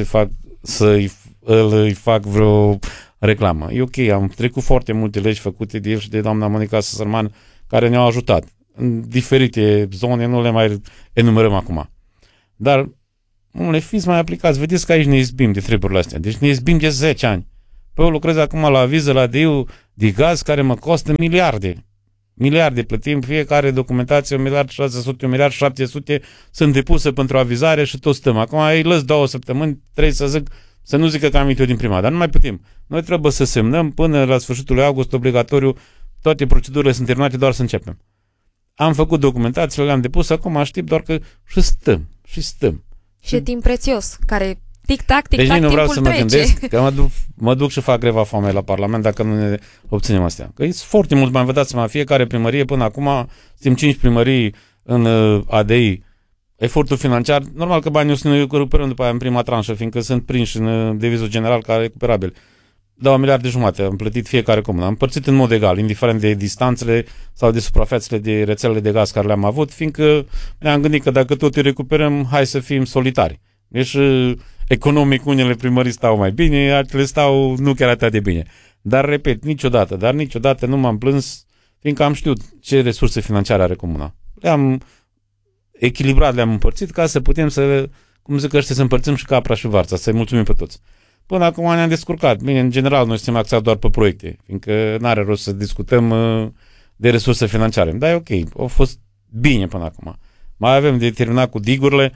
să-i fac vreo reclamă. E ok, am trecut foarte multe legi făcute de el și de doamna Monica Sărman care ne-au ajutat. În diferite zone, nu le mai enumerăm acum. Dar, fiți mai aplicați, vedeți că aici ne izbim de treburile astea. Deci ne izbim de 10 ani. Păi eu lucrez acum la aviză la DIU de gaz care mă costă miliarde. Miliarde plătim fiecare documentație, 1 miliard 600, 1 miliard 700 sunt depuse pentru avizare și tot stăm. Acum îi lăs 2 săptămâni, 3 să nu zică că am venit eu din prima, dar nu mai putem. Noi trebuie să semnăm până la sfârșitul lui august obligatoriu, toate procedurile sunt terminate, doar să începem. Am făcut documentațiile, le-am depus, acum aștept doar că și stăm. Și e timp prețios, care tic-tac, deci nu vreau să mă trece. gândesc că mă duc și fac greva foamei la Parlament dacă nu ne obținem astea. Că e foarte mult, mai vă dați seama, fiecare primărie până acum, suntem 5 primării în ADI, efortul financiar, normal că banii o să ne recuperăm după aia în prima tranșă, fiindcă sunt prinși în devizul general ca recuperabil. 2 miliarde jumate am plătit fiecare comună. Am împărțit în mod egal, indiferent de distanțele sau de suprafețele de rețelele de gaz care le-am avut, fiindcă ne-am gândit că dacă tot îi recuperăm, hai să fim solitari. Deci economic unele primării stau mai bine, altele stau nu chiar atât de bine. Dar, repet, niciodată nu m-am plâns, fiindcă am știut ce resurse financiare are comuna. Le-am echilibrat, le-am împărțit ca să putem să, cum zic ăștia, să împărțim și capra și varța, să-i mulțumim pe toți. Până acum ne-am descurcat. Bine, în general, noi suntem axați doar pe proiecte, fiindcă n-are rost să discutăm de resurse financiare. Dar e ok, au fost bine până acum. Mai avem de terminat cu digurile,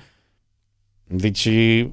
deci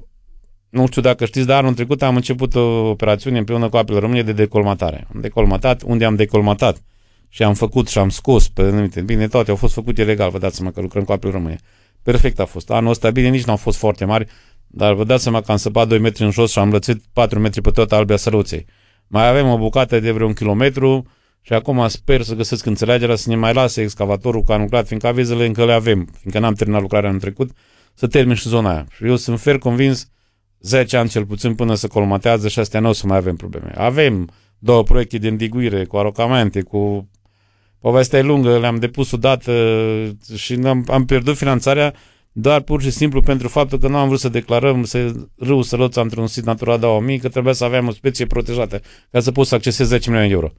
nu știu dacă știți, dar anul trecut am început o operațiune împreună cu Apele Române de decolmatare. Am decolmatat, unde am decolmatat și am făcut și am scos pe anumite. Bine, toate au fost făcute legal, vă dați seama că lucrăm cu Apele Române. Perfect a fost. Anul ăsta, bine, nici n-au fost foarte mari, dar vă dați seama că am săpat 2 metri în jos și am lățit 4 metri pe tot Albia Sărăuței. Mai avem o bucată de vreo 1 kilometru și acum sper să găsesc înțelegerea să ne mai lase excavatorul care a lucrat, fiindcă avizele încă le avem, fiindcă n-am terminat lucrarea anul trecut, să termin și zona aia. Și eu sunt fer convins 10 ani cel puțin până să colmatează și astea nu o să mai avem probleme. Avem 2 proiecte de îndiguire cu arocamente, cu povestea e lungă, le-am depus odată și am pierdut finanțarea doar pur și simplu pentru faptul că nu am vrut să declarăm râul Sălăța într-un sit Natura 2000, că trebuia să avem o specie protejată ca să pot să accesez 10 milioane de euro.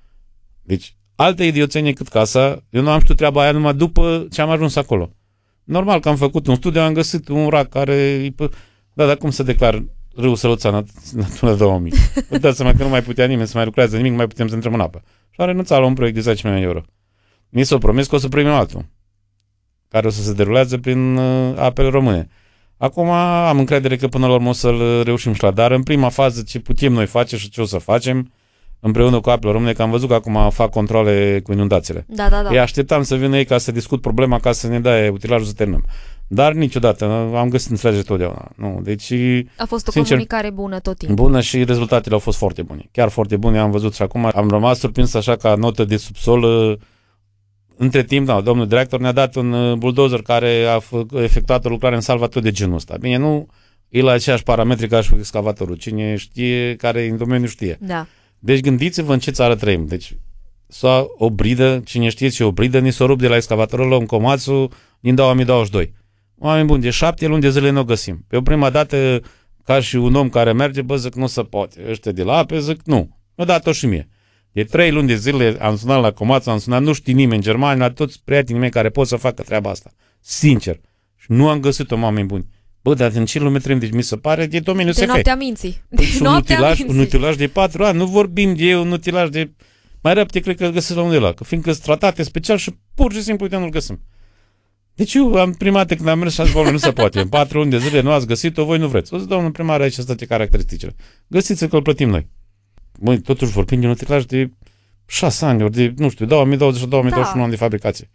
Deci, altă idioțenie cât casa, eu nu am știut treaba aia numai după ce am ajuns acolo. Normal că am făcut un studiu, am găsit un rac care... Da, dar cum să declar râul Sălăța Natura 2000? Vă dați seama că nu mai putea nimeni să mai lucreze nimic, nu mai putem să intrăm în apă. Și a renunțat la un proiect de 10 milioane de euro. Ni s-o promis că o să primim altul, care o să se derulează prin Apele Române. Acum am încredere că până la urmă o să-l reușim și la dar. În prima fază ce putem noi face și ce o să facem împreună cu Apele Române, că am văzut că acum fac controle cu inundațiile. Da. Îi așteptam să vină ei ca să discut problema, ca să ne dea utilajul să terminăm. Dar niciodată, am găsit înțelegere totdeauna. Nu, deci, a fost o comunicare bună tot timpul. Bună și rezultatele au fost foarte bune. Chiar foarte bune, am văzut și acum. Am rămas surprins așa ca notă de subsol. Între timp, domnul director ne-a dat un buldozer care a efectuat o lucrare în salvator de genul ăsta. Bine, nu e la aceeași parametri ca și cu excavatorul. Cine știe, care în domeniu știe. Da. Deci gândiți-vă în ce țară trăim. Deci s-a o bridă, cine știe ce o bridă, ni s-o rup de la excavatorul în Comațu din 2022. Oameni buni, de 7 luni de zile nu o găsim. Pe o prima dată, ca și un om care merge, zic, nu se poate. Ăștia de la ape, zic, nu. Mi-a dat-o și mie. De 3 luni de zile am sunat la Comațu, am sunat, nu știe nimeni în Germania, la toți prietenii mei care pot să facă treaba asta. Sincer. Și nu am găsit-o, oameni buni. Dar în ce lume trăim? Deci mi se pare de domeniul SF. De noaptea minții. Deci un utilaj de 4 ani. Nu vorbim de un utilaj de... Mai repede cred că îl găsesc la undeva. Că fiindcă sunt tratate special și pur și simplu uite, nu-l găsim. Deci eu am prima dată când am mers și am zis, nu se poate. În 4 luni de zile nu ați găsit-o, voi nu vreți. O să domnul primar, aici sunt toate caracteristicile. Găsiți-l că îl plătim noi. Măi, totuși vorbim de un utilaj de 6 ani, ori de, nu știu, 2020 și 2021 ani de fabricație.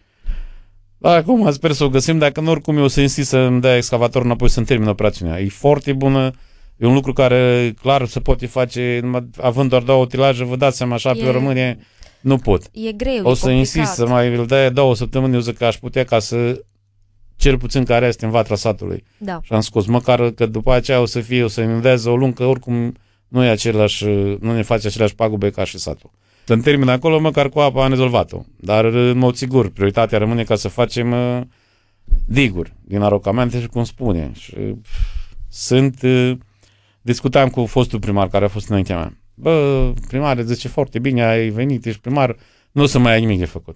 Dar acum sper să o găsim, dacă nu oricum eu o să insist să-mi dea excavatorul înapoi să-mi termin operațiunea. E foarte bună, e un lucru care clar se poate face, având doar 2 utilaje, vă dați seama, așa pe România, nu pot. E greu, o să insist să mai îl dea 2 săptămâni, eu zic că aș putea ca să cel puțin care este în vatra satului. Da. Și am scos, măcar că după aceea o să inundează o lună, că oricum nu e același, nu ne face aceleași pagube ca și satul. Să-mi termin acolo, măcar cu apa am rezolvat-o. Dar, în mod sigur, prioritatea rămâne ca să facem diguri din arocamente și cum spune. Și discutam cu fostul primar care a fost înaintea mea. Bă, primare, zice, foarte bine, ai venit, ești primar, nu o să mai ai nimic de făcut.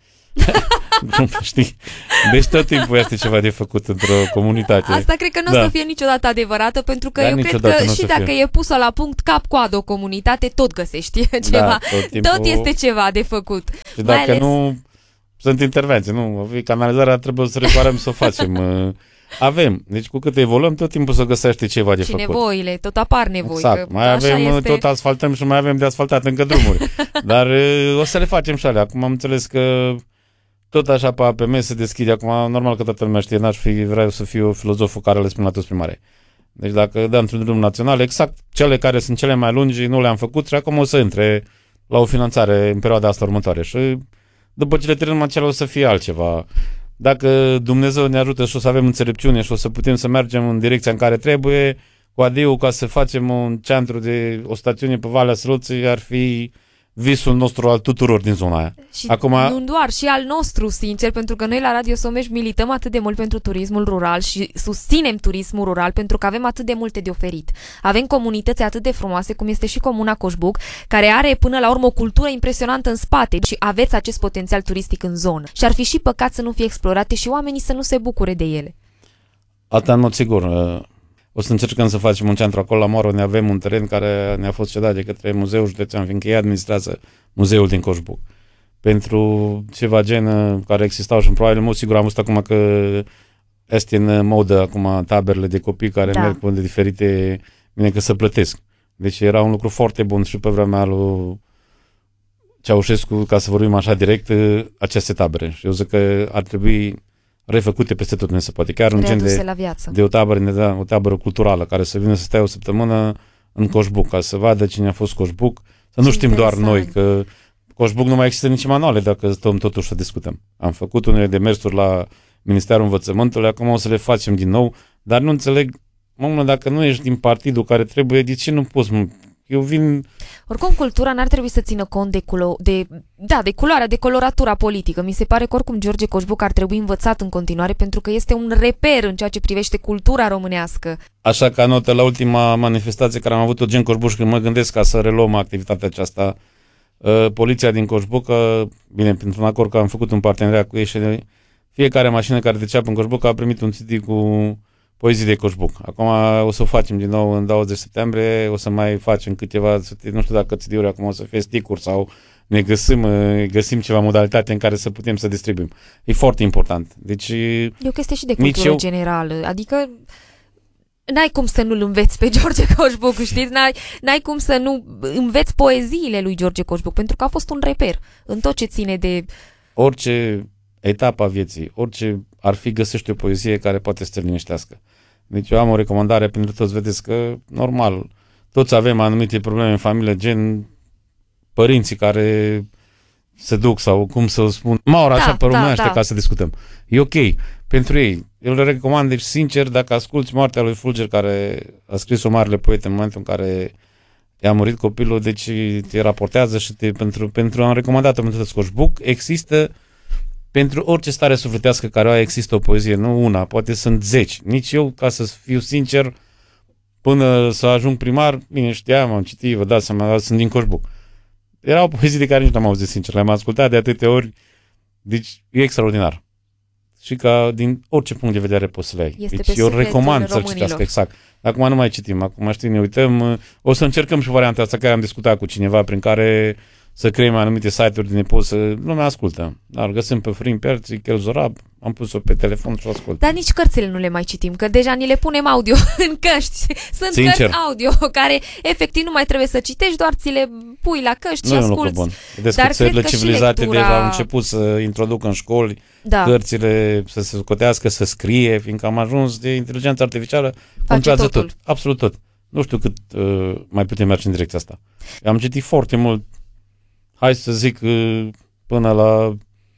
Știi? Deci tot timpul este ceva de făcut într-o comunitate. Asta cred că nu o să fie niciodată adevărată, pentru că eu cred că și dacă e pusă la punct cap-coadă o comunitate, tot găsești ceva. Tot este ceva de făcut. Și dacă nu sunt intervenții, nu, canalizarea trebuie să reparăm, să o facem. Avem. Deci cu cât evoluăm, tot timpul să găsește ceva de făcut. Și nevoile, tot apar nevoi. Exact. Mai avem, tot asfaltăm și mai avem de asfaltat încă drumuri. Dar o să le facem și alea. Acum am înțeles că tot așa pe APM se deschide. Acum, normal că toată lumea știe, vreau să fiu filozoful care le spune la toți primare. Deci dacă dăm într-un drum național, exact cele care sunt cele mai lungi nu le-am făcut și acum o să intre la o finanțare în perioada asta următoare. Și după ce le terminăm acela o să fie altceva. Dacă Dumnezeu ne ajută și o să avem înțelepciune și o să putem să mergem în direcția în care trebuie, cu ADU ca să facem un centru de o stațiune pe Valea Sălăței, ar fi visul nostru al tuturor din zona aia. Și acum, nu doar, și al nostru, sincer, pentru că noi la Radio Someș milităm atât de mult pentru turismul rural și susținem turismul rural pentru că avem atât de multe de oferit. Avem comunități atât de frumoase, cum este și Comuna Coșbuc, care are până la urmă o cultură impresionantă în spate și aveți acest potențial turistic în zonă. Și ar fi și păcat să nu fie explorate și oamenii să nu se bucure de ele. Asta în mod sigur. O să încercăm să facem un centru acolo la Moro, ne avem un teren care ne-a fost cedat de către Muzeul Județean, fiindcă ei administrează muzeul din Coșbuc. Pentru ceva gen care existau și probabil, mult sigur am văzut acum că este în modă acum taberele de copii care merg pe diferite, bine că să plătesc. Deci era un lucru foarte bun și pe vremea lui Ceaușescu, ca să vorbim așa direct, aceste tabere. Și eu zic că ar trebui refăcute peste tot unde se poate. Chiar un gen de o tabără culturală care să vină să stea o săptămână în Coșbuc, ca să vadă cine a fost Coșbuc, să nu știm doar noi că Coșbuc nu mai există nici manuale dacă stăm totuși să discutăm. Am făcut unele demersuri la Ministerul Învățământului, acum o să le facem din nou, dar nu înțeleg, dacă nu ești din partidul care trebuie, de ce nu poți? Eu vin... Oricum, cultura n-ar trebui să țină cont de culoarea, de coloratura politică. Mi se pare că oricum George Coșbuc ar trebui învățat în continuare pentru că este un reper în ceea ce privește cultura românească. Așa ca notă la ultima manifestație care am avut-o gen Coșbuc, când mă gândesc ca să reluăm activitatea aceasta, poliția din Coșbuc, bine, pentru un acord că am făcut un parteneriat cu ei și fiecare mașină care trecea în Coșbuc a primit un CD cu poezii de Coșbuc. Acum o să o facem din nou în 20 septembrie, o să mai facem câteva, nu știu dacă CD-uri acum o să fie stick-uri sau ne găsim ceva modalitate în care să putem să distribuim. E foarte important. Deci, e o chestie și de cultură generală, adică n-ai cum să nu-l înveți pe George Coșbuc, știți? N-ai cum să nu înveți poeziile lui George Coșbuc, pentru că a fost un reper în tot ce ține de... Orice etapă a vieții, orice ar fi, găsește o poezie care poate să te liniștească. Deci eu am o recomandare pentru toți, vedeți că, normal, toți avem anumite probleme în familie, gen părinții care se duc sau cum să spun, așa pe românește ca să discutăm. E ok pentru ei. Eu le recomand, deci sincer, dacă asculți Moartea lui Fulger, care a scris o marele poet în momentul în care i-a murit copilul, deci te raportează și pentru am recomandat-o pentru toți. Coșbuc există pentru orice stare sufletească care există o poezie, nu una, poate sunt 10. Nici eu, ca să fiu sincer, până să ajung primar, bine, știam, am citit, vă dați seama, sunt din Coșbuc. Era o poezie de care nici n-am auzit, sincer, le-am ascultat de atâtea ori, deci e extraordinar. Și ca din orice punct de vedere poți să le ai. Deci eu recomand să-l citească, exact. Acum nu mai citim, acum știi, ne uităm, o să încercăm și varianta asta care am discutat cu cineva, prin care să creăm anumite site-uri din nepot să nu mai ascultă. Dar găsim pe Frin Perți, Chel Zorab, am pus-o pe telefon și o ascult. Dar nici cărțile nu le mai citim, că deja ni le punem audio în căști. Sunt cărți audio care efectiv nu mai trebuie să citești, doar ți le pui la căști și asculți. Bun. Vedeți că țările civilizate deja au început să introducă în școli cărțile, să se scotească, să scrie, fiindcă am ajuns de inteligență artificială, controlează tot. Absolut tot. Nu știu cât mai putem merge în direcția asta. Am citit foarte mult, hai să zic, până la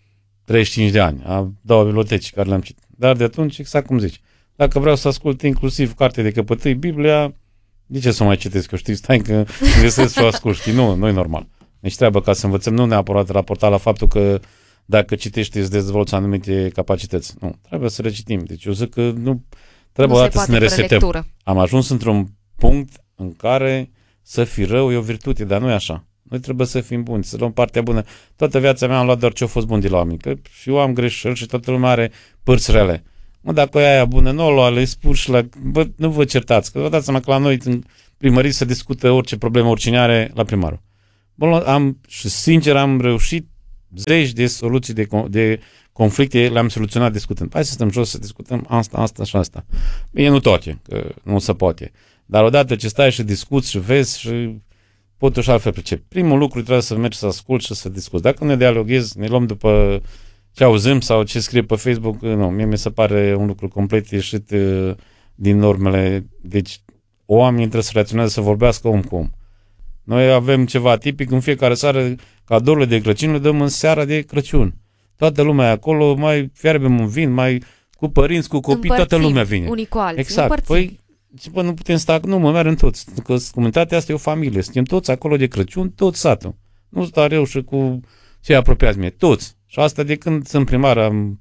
35 de ani. Am 2 biblioteci care le-am citit. Dar de atunci, exact cum zici, dacă vreau să ascult inclusiv carte de căpătâi, Biblia, de ce să mai citesc? Eu știu, stai că găsesc și o ascult, știi? Nu e normal. Deci treabă ca să învățăm, nu neapărat raporta la faptul că dacă citești îți dezvolți anumite capacități. Nu, trebuie să recitim. Deci eu zic că nu trebuie odată să ne resetăm. Lectură. Am ajuns într-un punct în care să fii rău e o virtute, dar nu e așa. Noi trebuie să fim buni, să luăm partea bună. Toată viața mea am luat doar ce-a fost bun de la oameni. Că și eu am greșeli și toată lumea are părți rele. Mă, dacă e aia bună, nu o lua, le spui și bă, nu vă certați. Că vă dați seama că la noi în primărie se discută orice problemă, oricine are la primarul. Bun, și sincer am reușit zeci de soluții de conflicte, le-am soluționat discutând. Hai să stăm jos să discutăm asta și asta. Bine, nu toate, că nu se poate. Dar odată ce stai și discuți și vezi și pot și altfel pricep. Primul lucru trebuie să mergi să asculti și să discuți. Dacă ne dialoghezi, ne luăm după ce auzim sau ce scrie pe Facebook, nu, mie mi se pare un lucru complet ieșit din normele. Deci oamenii trebuie să reacționeze, să vorbească om cu om. Noi avem ceva tipic, în fiecare seară cadourile de Crăciun le dăm în seara de Crăciun. Toată lumea e acolo, mai fierbem un vin, mai cu părinți, cu copii, toată lumea vine. Unii cu alții. Exact. Păi, nu putem sta, nu, mă merg în toți. Că comunitatea asta e o familie. Suntem toți acolo de Crăciun, tot satul. Nu stau eu și cu cei apropiați mie, toți. Și asta de când sunt primar,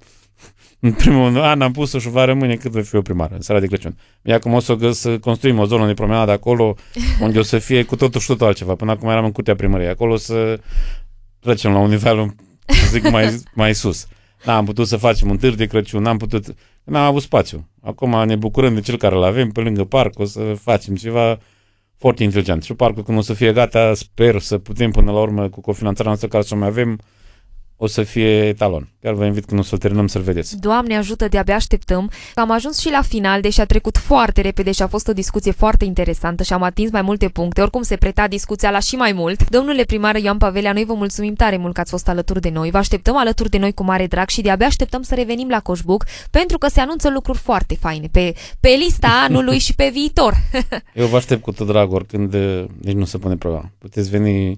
în primul an am pus-o și va rămâne cât voi fi o primară, în seara de Crăciun. Ia cum o să construim o zonă de promenadă acolo, unde o să fie cu totul și totul altceva. Până acum eram în curtea primăriei. Acolo să trecem la un nivel, să zic, mai sus. N-am putut să facem un târg de Crăciun, n-am avut spațiu. Acum ne bucurăm de cel care îl avem, pe lângă parc, o să facem ceva foarte inteligent. Și parcul, când o să fie gata, sper să putem până la urmă, cu cofinanțarea noastră care să o mai avem, o să fie etalon. Chiar vă invit când o să-l terminăm să-l vedeți. Doamne ajută, de-abia așteptăm. Am ajuns și la final, deși a trecut foarte repede și a fost o discuție foarte interesantă și am atins mai multe puncte. Oricum se preta discuția la și mai mult. Domnule primar Ioan Pavelea, noi vă mulțumim tare mult că ați fost alături de noi. Vă așteptăm alături de noi cu mare drag și de-abia așteptăm să revenim la Coșbuc, pentru că se anunță lucruri foarte faine pe lista anului și pe viitor. Eu vă aștept cu tot drag oricând, nici nu se pune problema. Puteți veni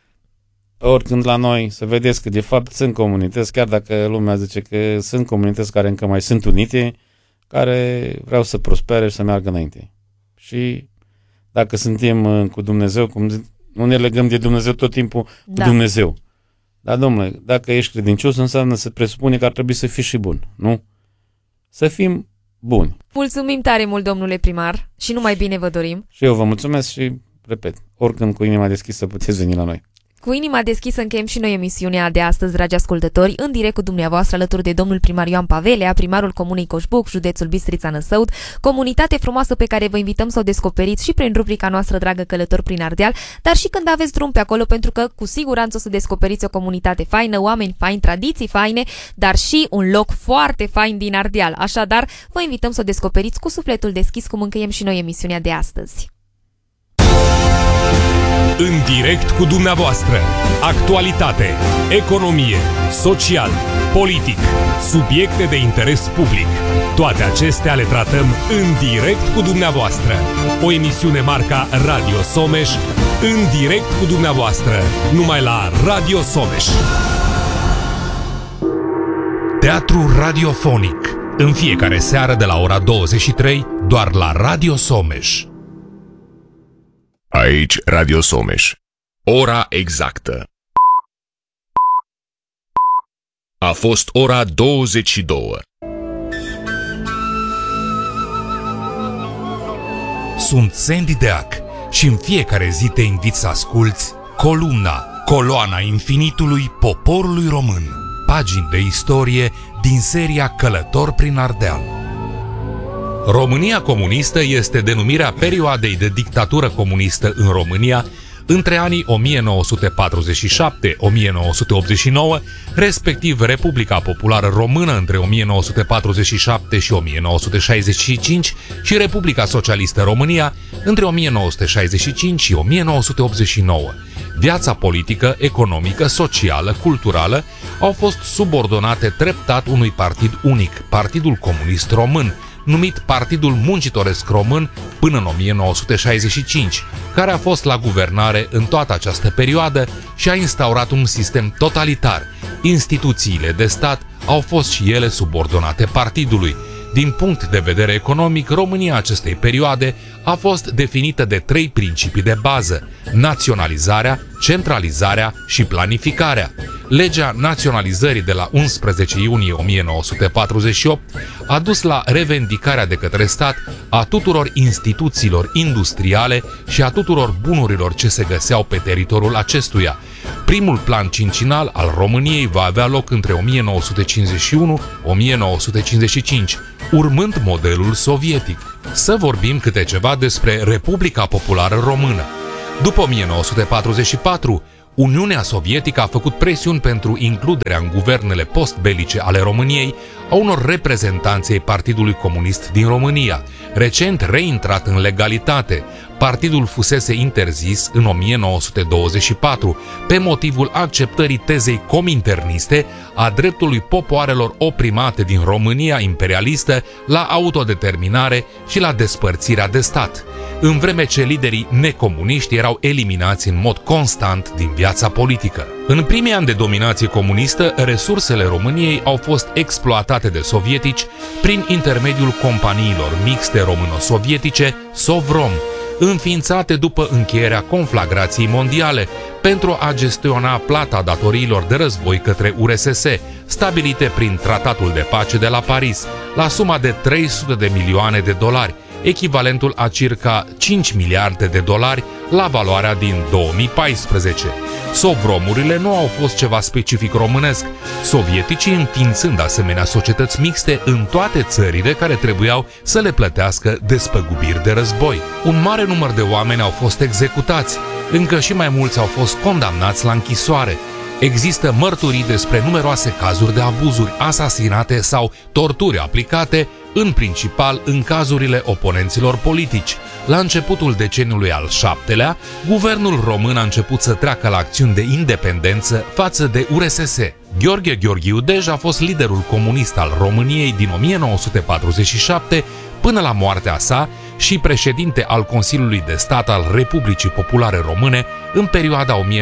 oricând la noi, să vedeți că de fapt sunt comunități, chiar dacă lumea zice că sunt comunități care încă mai sunt unite, care vreau să prospere și să meargă înainte. Și dacă suntem cu Dumnezeu, nu ne legăm de Dumnezeu tot timpul cu Dumnezeu. Dar, domnule, dacă ești credincios, înseamnă să presupune că ar trebui să fii și bun, nu? Să fim buni. Mulțumim tare mult, domnule primar, și numai bine vă dorim. Și eu vă mulțumesc și, repet, oricând cu inima deschisă puteți veni la noi. Cu inima deschisă încheiem și noi emisiunea de astăzi, dragi ascultători, în direct cu dumneavoastră alături de domnul primar Ioan Pavelea, primarul Comunei Coșbuc, județul Bistrița-Năsăud, comunitate frumoasă pe care vă invităm să o descoperiți și prin rubrica noastră Dragă Călător prin Ardeal, dar și când aveți drum pe acolo, pentru că cu siguranță o să descoperiți o comunitate faină, oameni faini, tradiții faine, dar și un loc foarte fain din Ardeal. Așadar, vă invităm să o descoperiți cu sufletul deschis, cum încheiem și noi emisiunea de astăzi. În direct cu dumneavoastră. Actualitate, economie, social, politic, subiecte de interes public. Toate acestea le tratăm în direct cu dumneavoastră. O emisiune marca Radio Someș, în direct cu dumneavoastră, numai la Radio Someș. Teatru radiofonic. În fiecare seară de la ora 23, doar la Radio Someș. Aici Radio Someș. Ora exactă. A fost ora 22. Sunt Sandy Deac și în fiecare zi te invit să asculți Coloana infinitului poporului român. Pagini de istorie din seria Călător prin Ardeal. România comunistă este denumirea perioadei de dictatură comunistă în România între anii 1947-1989, respectiv Republica Populară Română între 1947 și 1965 și Republica Socialistă România între 1965 și 1989. Viața politică, economică, socială, culturală au fost subordonate treptat unui partid unic, Partidul Comunist Român, numit Partidul Muncitoresc Român până în 1965, care a fost la guvernare în toată această perioadă și a instaurat un sistem totalitar. Instituțiile de stat au fost și ele subordonate partidului. Din punct de vedere economic, România acestei perioade a fost definită de 3 principii de bază: naționalizarea, centralizarea și planificarea. Legea naționalizării de la 11 iunie 1948 a dus la revendicarea de către stat a tuturor instituțiilor industriale și a tuturor bunurilor ce se găseau pe teritoriul acestuia. Primul plan cincinal al României va avea loc între 1951-1955, urmând modelul sovietic. Să vorbim câte ceva despre Republica Populară Română. După 1944, Uniunea Sovietică a făcut presiuni pentru includerea în guvernele postbelice ale României a unor reprezentanți ai Partidului Comunist din România. Recent reintrat în legalitate, partidul fusese interzis în 1924 pe motivul acceptării tezei cominterniste a dreptului popoarelor oprimate din România imperialistă la autodeterminare și la despărțirea de stat, în vreme ce liderii necomuniști erau eliminați în mod constant din viața politică. În primii ani de dominație comunistă, resursele României au fost exploatate de sovietici prin intermediul companiilor mixte româno-sovietice Sovrom, înființate după încheierea conflagrației mondiale pentru a gestiona plata datoriilor de război către URSS, stabilite prin Tratatul de Pace de la Paris, la suma de 300 de milioane de dolari, echivalentul a circa 5 miliarde de dolari la valoarea din 2014. Sovromurile nu au fost ceva specific românesc, sovieticii înființând asemenea societăți mixte în toate țările care trebuiau să le plătească despăgubiri de război. Un mare număr de oameni au fost executați, încă și mai mulți au fost condamnați la închisoare. Există mărturii despre numeroase cazuri de abuzuri, asasinate sau torturi aplicate, în principal în cazurile oponenților politici. La începutul deceniului al VII-lea, guvernul român a început să treacă la acțiuni de independență față de URSS. Gheorghe Gheorghiu Dej a fost liderul comunist al României din 1947 până la moartea sa și președinte al Consiliului de Stat al Republicii Populare Române în perioada 1961-1965.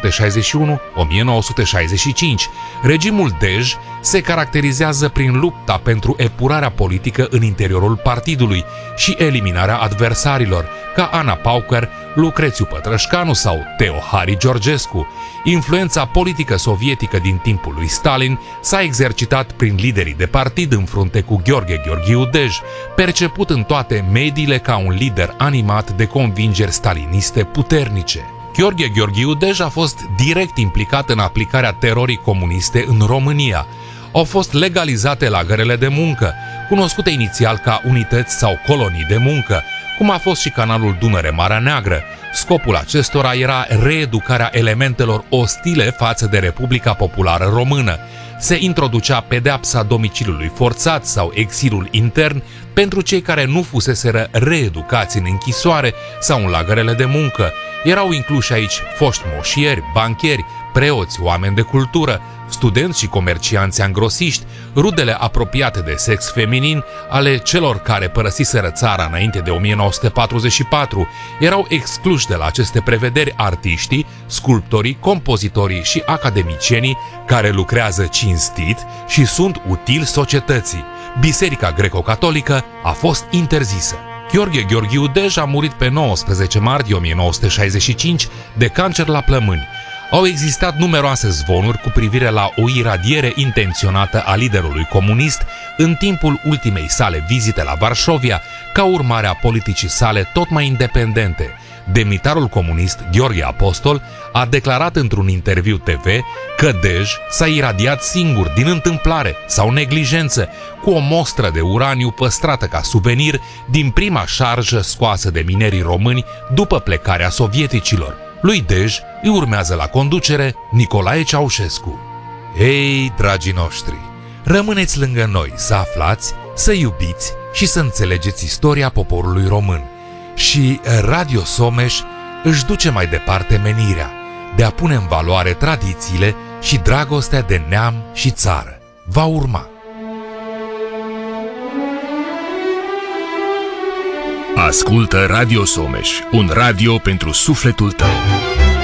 Regimul Dej se caracterizează prin lupta pentru epurarea politică în interiorul partidului și eliminarea adversarilor, ca Ana Pauker, Lucrețiu Pătrășcanu sau Teohari Georgescu. Influența politică sovietică din timpul lui Stalin s-a exercitat prin liderii de partid în frunte cu Gheorghe Gheorghiu Dej, perceput în toate mediile ca un lider animat de convingeri staliniste puternice. Gheorghe Gheorghiu Dej a fost direct implicat în aplicarea terorii comuniste în România. Au fost legalizate lagărele de muncă, cunoscute inițial ca unități sau colonii de muncă, cum a fost și canalul Dunăre-Marea Neagră. Scopul acestora era reeducarea elementelor ostile față de Republica Populară Română. Se introducea pedeapsa domiciliului forțat sau exilul intern pentru cei care nu fuseseră reeducați în închisoare sau în lagărele de muncă. Erau incluși aici foști moșieri, bancheri, preoți, oameni de cultură, studenți și comercianți angrosiști, rudele apropiate de sex feminin ale celor care părăsiseră țara înainte de 1944. Erau excluși de la aceste prevederi artiștii, sculptorii, compozitorii și academicienii care lucrează cinstit și sunt utili societății. Biserica greco-catolică a fost interzisă. Gheorghe Gheorghiu Dej a murit pe 19 martie 1965 de cancer la plămâni. Au existat numeroase zvonuri cu privire la o iradiere intenționată a liderului comunist în timpul ultimei sale vizite la Varșovia, ca urmare a politicii sale tot mai independente. Demnitarul comunist Gheorghe Apostol a declarat într-un interviu TV că Dej s-a iradiat singur, din întâmplare sau neglijență, cu o mostră de uraniu păstrată ca suvenir din prima șarjă scoasă de minerii români după plecarea sovieticilor. Lui Dej îi urmează la conducere Nicolae Ceaușescu. Ei, dragii noștri, rămâneți lângă noi să aflați, să iubiți și să înțelegeți istoria poporului român. Și Radio Someș își duce mai departe menirea de a pune în valoare tradițiile și dragostea de neam și țară. Va urma. Ascultă Radio Someș, un radio pentru sufletul tău.